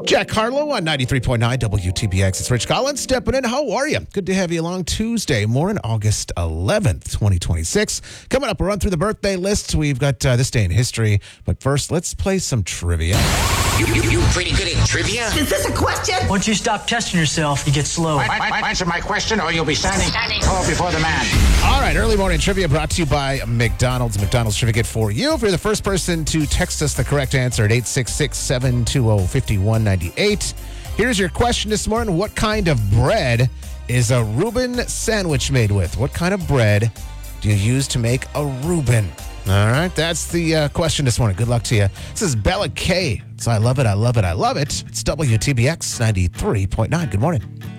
Jack Harlow on 93.9 WTBX. It's Rich Collins stepping in. How are you? Good to have you along Tuesday morning, August 11th, 2026. Coming up, we'll run through the birthday list. We've got this day in history. But first, let's play some trivia. You pretty good at trivia? Is this a question? Once you stop testing yourself, you get slow. Answer my question or you'll be standing tall before the man. All right, early morning trivia brought to you by McDonald's. McDonald's trivia kit for you. If you're the first person to text us the correct answer at 866-720-5198. Here's your question this morning. What kind of bread is a Reuben sandwich made with? What kind of bread do you use to make a Reuben? All right, that's the question this morning. Good luck to you. This is Bella K. So I love it, I love it, I love it. It's WTBX 93.9. Good morning.